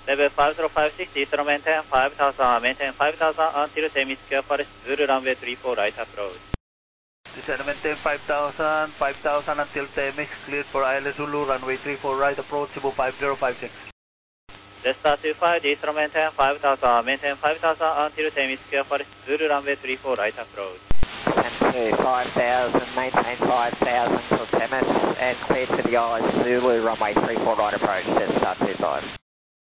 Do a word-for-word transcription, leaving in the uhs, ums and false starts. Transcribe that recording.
Level five zero five six, Eastern maintain five thousand, maintain five thousand until Temis Square Forest, Zulu runway three four right approach. Descend maintain five thousand, five thousand until Temis, cleared for I L S Zulu, runway three four right approach, Cebu five zero five six. Delta two five, Eastern maintain five thousand, maintain five thousand until Temis Square Forest, Zulu runway three four right approach. Descend to five thousand, maintain five thousand till Temis, and cleared for the I L S Zulu, runway three four right approach, Delta two five.